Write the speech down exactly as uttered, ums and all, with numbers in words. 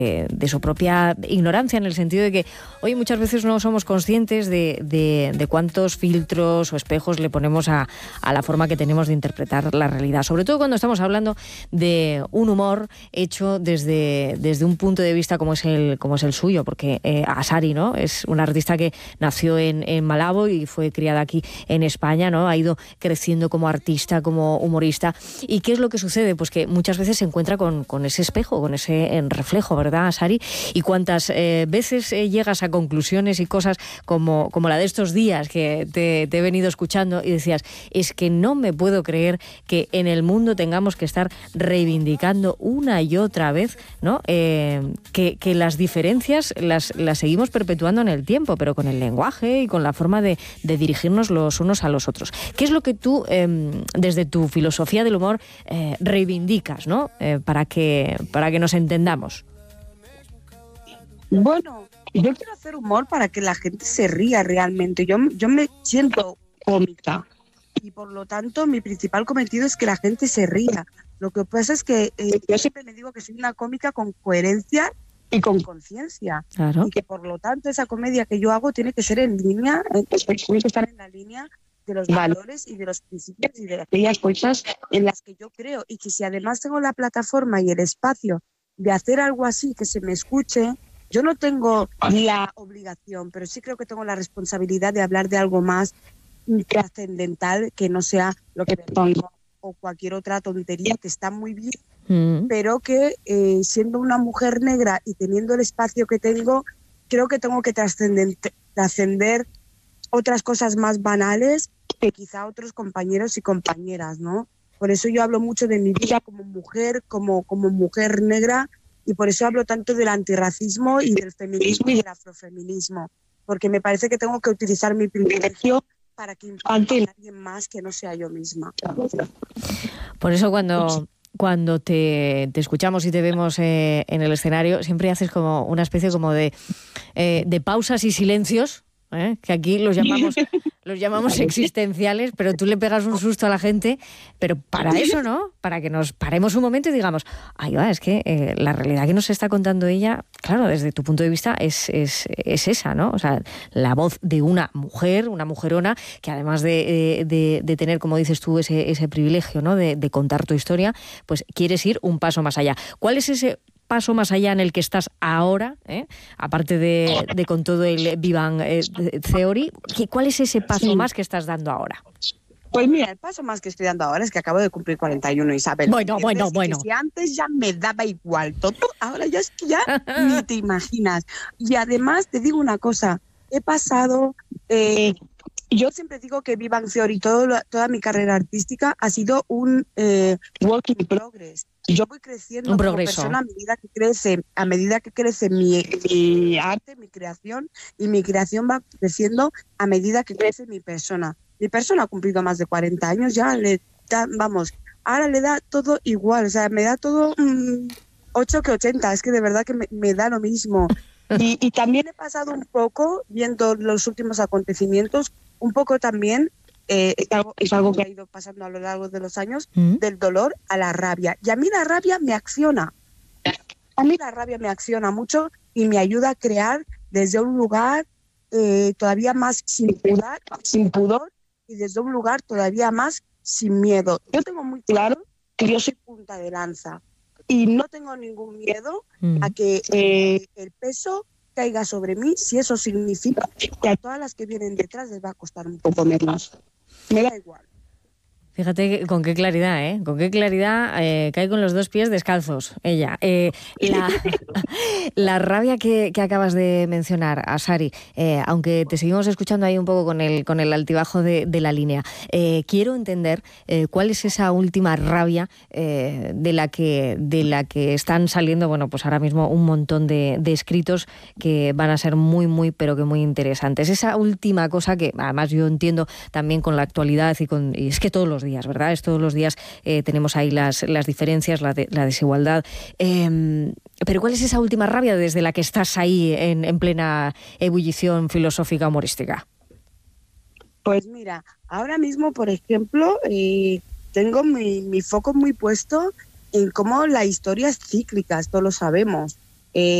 de su propia ignorancia, en el sentido de que hoy muchas veces no somos conscientes de, de, de cuántos filtros o espejos le ponemos a, a la forma que tenemos de interpretar la realidad, sobre todo cuando estamos hablando de un humor hecho desde, desde un punto de vista como es el, como es el suyo, porque eh, Asari, ¿no?, es una artista que nació en, en Malabo y fue criada aquí en España, ¿no?, ha ido creciendo como artista, como humorista. ¿Y qué es lo que sucede? Pues que muchas veces se encuentra con, con ese espejo, con ese en reflejo, ¿verdad, Asari? Y cuántas eh, veces eh, llegas a conclusiones y cosas como, como la de estos días que te, te he venido escuchando y decías, es que no me puedo creer que en el mundo tengamos que estar reivindicando una y otra vez, ¿no?, eh, que, que las diferencias las, las seguimos perpetuando en el tiempo, pero con el lenguaje y con la forma de, de dirigirnos los unos a los otros. ¿Qué es lo que tú, eh, desde tu filosofía del humor, eh, reivindicas, ¿no?, eh, para que, para que nos entendamos? Bueno, yo quiero hacer humor para que la gente se ría realmente. Yo, yo me siento cómica y por lo tanto mi principal cometido es que la gente se ría. Lo que pasa es que eh, yo siempre me digo que soy una cómica con coherencia y con conciencia. Claro. Y que por lo tanto esa comedia que yo hago tiene que ser en línea, eh, tiene que estar en la línea de los valores y de los principios y de aquellas cosas en las que yo creo. Y que si además tengo la plataforma y el espacio de hacer algo así, que se me escuche, yo no tengo la obligación, pero sí creo que tengo la responsabilidad de hablar de algo más trascendental que no sea lo que me pongo o cualquier otra tontería que está muy bien, mm. pero que eh, siendo una mujer negra y teniendo el espacio que tengo, creo que tengo que trascender, trascender otras cosas más banales que quizá otros compañeros y compañeras, ¿no? Por eso yo hablo mucho de mi vida como mujer, como, como mujer negra. Y por eso hablo tanto del antirracismo y del feminismo y del afrofeminismo, porque me parece que tengo que utilizar mi privilegio para que impacte en alguien más que no sea yo misma. Por eso cuando, cuando te, te escuchamos y te vemos eh, en el escenario, siempre haces como una especie como de, eh, de pausas y silencios, ¿eh?, que aquí los llamamos... los llamamos existenciales, pero tú le pegas un susto a la gente, pero para eso, ¿no? Para que nos paremos un momento y digamos, ay, va, es que eh, la realidad que nos está contando ella, claro, desde tu punto de vista es, es, es esa, ¿no? O sea, la voz de una mujer, una mujerona, que además de, de, de tener, como dices tú, ese, ese privilegio, ¿no?, de, de contar tu historia, pues quieres ir un paso más allá. ¿Cuál es ese paso más allá en el que estás ahora, ¿eh?, aparte de, de con todo el Vivan eh, Theory? ¿Cuál es ese paso sí. más que estás dando ahora? Pues mira, el paso más que estoy dando ahora es que acabo de cumplir cuarenta y uno, Isabel. Bueno, bueno, bueno. Si antes ya me daba igual todo, ahora ya es que ya ni te imaginas. Y además te digo una cosa, he pasado... Eh, yo siempre digo que Vivan Theory, todo, toda mi carrera artística ha sido un eh, work in progress. Yo voy creciendo un como progreso. persona a medida que crece, a medida que crece mi, mi arte, mi creación, y mi creación va creciendo a medida que crece mi persona. Mi persona ha cumplido más de cuarenta años, ya le da, vamos, ahora le da todo igual, o sea, me da todo mmm, ocho que ochenta, es que de verdad que me, me da lo mismo. Y, y también he pasado un poco, viendo los últimos acontecimientos, un poco también, eh, es, algo, es algo que ha ido pasando a lo largo de los años, ¿Mm? del dolor a la rabia. Y a mí la rabia me acciona. A mí la rabia me acciona mucho y me ayuda a crear desde un lugar eh, todavía más sin pudor, sin pudor y desde un lugar todavía más sin miedo. Yo tengo muy claro que yo soy punta de lanza y no tengo ningún miedo ¿Mm? a que eh, el peso caiga sobre mí, si eso significa que a todas las que vienen detrás les va a costar un poco menos. Me da igual. Fíjate con qué claridad, ¿eh? Con qué claridad eh, cae con los dos pies descalzos ella. Eh, la, la rabia que, que acabas de mencionar, Asari, eh, aunque te seguimos escuchando ahí un poco con el, con el altibajo de, de la línea, eh, quiero entender eh, cuál es esa última rabia eh, de la que de la que están saliendo, bueno, pues ahora mismo un montón de, de escritos que van a ser muy, muy, pero que muy interesantes. Esa última cosa que, además, yo entiendo también con la actualidad y con y es que todos los días, ¿verdad? Es todos los días eh, tenemos ahí las, las diferencias, la, de, la desigualdad. Eh, pero ¿cuál es esa última rabia desde la que estás ahí en, en plena ebullición filosófica humorística? Pues mira, ahora mismo, por ejemplo, eh, tengo mi, mi foco muy puesto en cómo la historia es cíclica, esto lo sabemos. Eh,